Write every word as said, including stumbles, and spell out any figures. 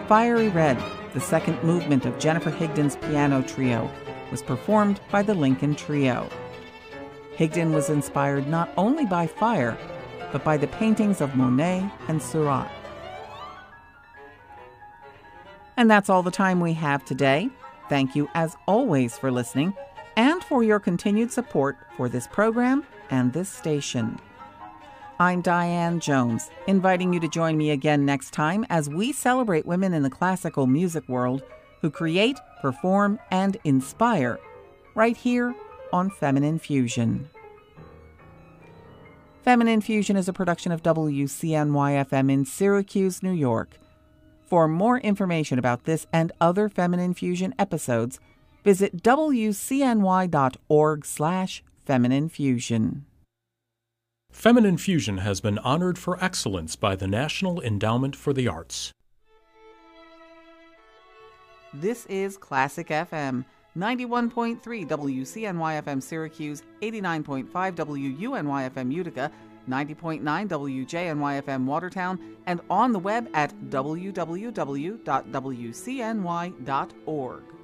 Fiery Red, the second movement of Jennifer Higdon's piano trio, was performed by the Lincoln Trio. Higdon was inspired not only by fire, but by the paintings of Monet and Seurat. And that's all the time we have today. Thank you, as always, for listening and for your continued support for this program and this station. I'm Diane Jones, inviting you to join me again next time as we celebrate women in the classical music world who create, perform, and inspire right here on Feminine Fusion. Feminine Fusion is a production of W C N Y F M in Syracuse, New York. For more information about this and other Feminine Fusion episodes, visit W C N Y dot org slash Feminine Fusion. Feminine Fusion has been honored for excellence by the National Endowment for the Arts. This is Classic F M, ninety-one point three W C N Y F M Syracuse, eighty-nine point five W U N Y F M Utica, ninety point nine W J N Y F M Watertown, and on the web at w w w dot w c n y dot org.